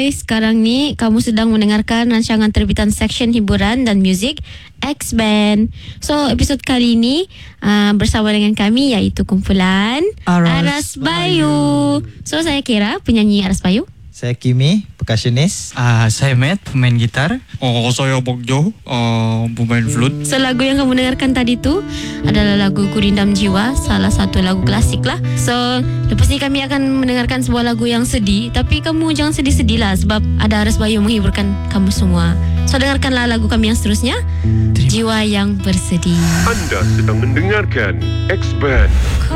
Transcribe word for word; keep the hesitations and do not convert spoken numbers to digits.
sekarang ni kamu sedang mendengarkan rancangan terbitan Seksyen Hiburan dan Muzik X-Band. So episod kali ini uh, bersama dengan kami iaitu kumpulan Aras, Aras Bayu. So saya Kira, penyanyi Aras Bayu. Saya Kimi, percussionist. Uh, saya Matt, pemain gitar. Oh, saya Bogjo, uh, pemain flute. So lagu yang kamu dengarkan tadi tu adalah lagu Gurindam Jiwa, salah satu lagu klasik lah. So lepas ni kami akan mendengarkan sebuah lagu yang sedih. Tapi kamu jangan sedih-sedih lah, sebab ada Aras Bayu menghiburkan kamu semua. So dengarkanlah lagu kami yang seterusnya, Jiwa Yang Bersedih. Anda sedang mendengarkan X-Band.